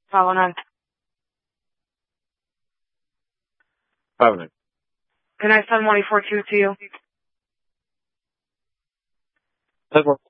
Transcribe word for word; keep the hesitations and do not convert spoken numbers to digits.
five oh nine. five oh nine. Can I send one four two to you? That's one.